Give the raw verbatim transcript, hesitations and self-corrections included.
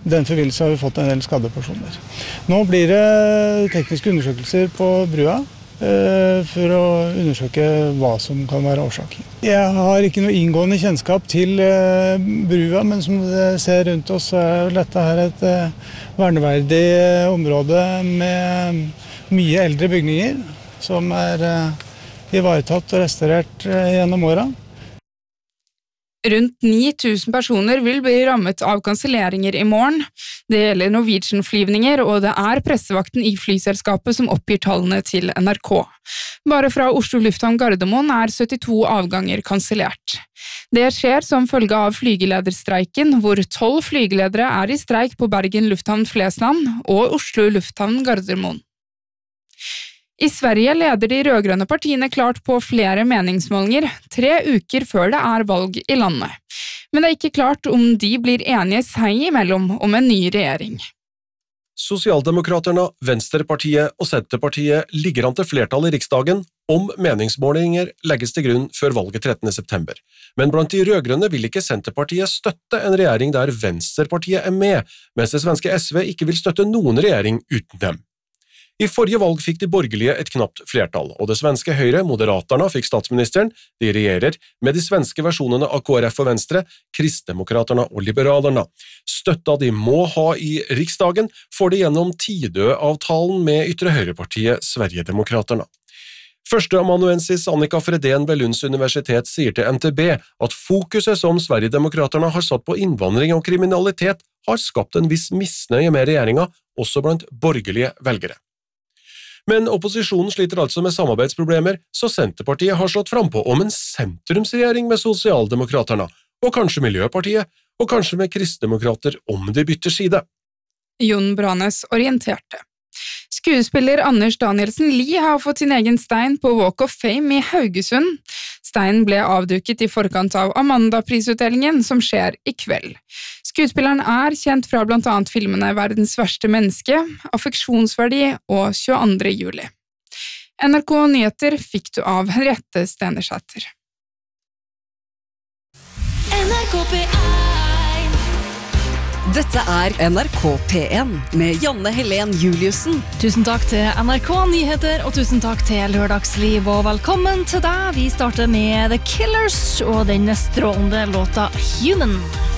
I den forbindelse har vi fått en del skadde personer. Nå blir det tekniske undersøkelser på brua for å undersøke hva som kan være årsaken. Jeg har ikke noe inngående kjennskap til brua, men som dere ser rundt oss er dette her et verneverdig område med mye eldre bygninger som er ivaretatt og restaurert gjennom åra. Rundt ni tusen personer vil bli rammet av kanselleringer I morgen. Det gjelder Norwegian-flyvninger, og det er pressevakten I flyselskapet som oppgir tallene til N R K. Bare fra Oslo Lufthavn Gardermoen er syttito avganger kansellert. Det skjer som følge av flygelederstreiken, hvor tolv flygeledere er I streik på Bergen Lufthavn Flesland og Oslo Lufthavn Gardermoen. I Sverige leder de rødgrønne partiene klart på flere meningsmålinger, tre uker før det er valg I landet. Men det er ikke klart om de blir enige seg imellom om en ny regjering. Sosialdemokraterna, Venstrepartiet og Senterpartiet ligger an til flertall I riksdagen om meningsmålinger legges til grunn før valget trettende september. Men blant de rødgrønne vil ikke Senterpartiet støtte en regjering der Venstrepartiet er med, mens det svenske S V ikke vil støtte noen regjering uten dem. I forrige valg fikk de borgerlige et knapt flertall, og det svenske Høyre, Moderaterna, fikk statsministeren, de regjerer med de svenske versjonene av K R F og Venstre, Kristdemokraterna og Liberalerna. Støtta de må ha I riksdagen får de gjennom Tidø-avtalen med ytre høyrepartiet Sverigedemokraterna. Førsteamanuensis Annika Fredén ved Lunds universitet sier til N T B at fokuset som Sverigedemokraterna har satt på innvandring og kriminalitet har skapt en viss misnøye med regjeringa, også blant borgerlige velgere. Men opposisjonen sliter altså med samarbeidsproblemer, så Senterpartiet har slått frempå om en sentrumsregjering med Sosialdemokraterna, og kanskje Miljøpartiet, og kanskje med kristdemokrater om de bytter side. Jon Branes orienterte. Skuespiller Anders Danielsen Lie har fått sin egen stein på Walk of Fame I Haugesund. Steinen ble avduket I forkant av Amanda-prisutdelingen som skjer I kveld. Skuespilleren er kjent fra blant annet filmene Verdens verste menneske, Affeksjonsverdi og tjueandre juli. N R K Nyheter fikk du av Henriette Stenersæter. N R K P one. Dette er N R K P one med Janne Helen Juliussen. Tusen takk til N R K Nyheter, og tusen takk til Lørdagsliv, og velkommen til deg. Vi starter med The Killers og den strålende låta Human.